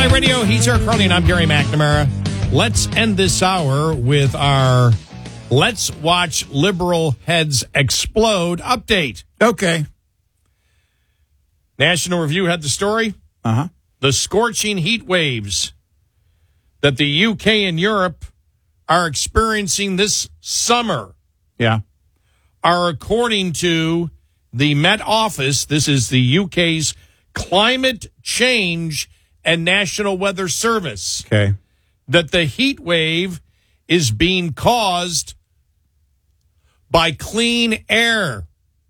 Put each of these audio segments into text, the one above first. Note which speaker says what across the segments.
Speaker 1: Fly Radio, he's Eric Carly, and I'm Gary McNamara. Let's end this hour with our Let's Watch Liberal Heads Explode update.
Speaker 2: Okay.
Speaker 1: National Review had the story.
Speaker 2: Uh-huh.
Speaker 1: The scorching heat waves that the UK and Europe are experiencing this summer
Speaker 2: Yeah.
Speaker 1: are, according to the Met Office, this is the UK's Climate Change and National Weather Service,
Speaker 2: Okay.
Speaker 1: that the heat wave is being caused by clean air.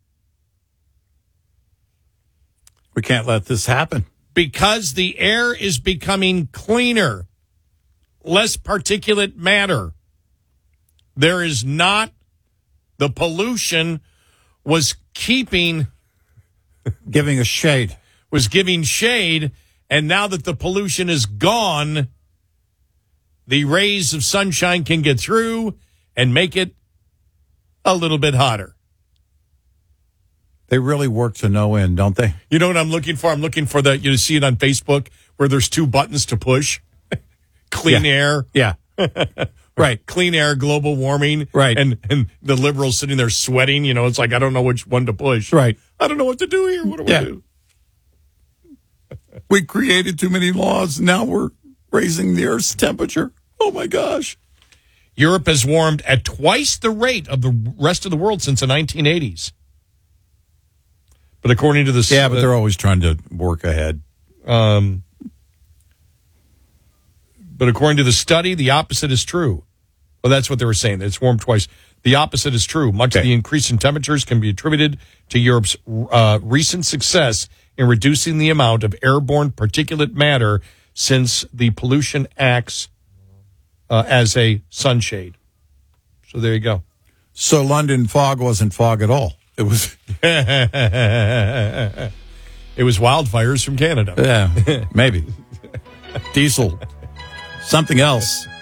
Speaker 2: We can't let this happen.
Speaker 1: Because the air is becoming cleaner, less particulate matter. There is not, the pollution was keeping,
Speaker 2: Giving us shade.
Speaker 1: was giving shade, and now that the pollution is gone, the rays of sunshine can get through and make it a little bit hotter.
Speaker 2: They really work to no end, don't they?
Speaker 1: You know what I'm looking for? I'm looking for the, you see it on Facebook where there's two buttons to push. Clean air.
Speaker 2: Yeah. Right.
Speaker 1: Clean air, global warming.
Speaker 2: Right.
Speaker 1: And the liberals sitting there sweating. You know, it's like, I don't know which one to push.
Speaker 2: Right.
Speaker 1: I don't know what to do here. What do we do?
Speaker 2: We created too many laws. Now we're raising the Earth's temperature. Oh, my gosh.
Speaker 1: Europe has warmed at twice the rate of the rest of the world since the 1980s. But according to this...
Speaker 2: Yeah, but they're always trying to work ahead.
Speaker 1: But according to the study, the opposite is true. Well, that's what they were saying. It's warmed twice. The opposite is true. Much of the increase in temperatures can be attributed to Europe's recent success in reducing the amount of airborne particulate matter since the pollution acts as a sunshade. So there you go.
Speaker 2: So London fog wasn't fog at all. It was...
Speaker 1: It was wildfires from Canada.
Speaker 2: Yeah, maybe. Diesel. Something else.